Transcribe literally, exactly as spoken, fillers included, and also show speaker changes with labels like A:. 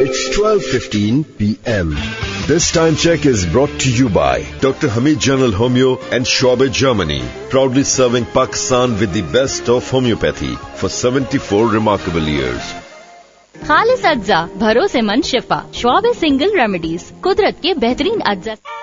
A: It's twelve fifteen p m This time check is brought to you by Doctor Hamid General Homeo and Schwabe, Germany, proudly serving Pakistan with the best of homeopathy for seventy-four remarkable years.
B: खालिस अज्जा, भरोसेमंद शिफा, Schwabe single remedies, कुदरत के बेहतरीन अज्जा।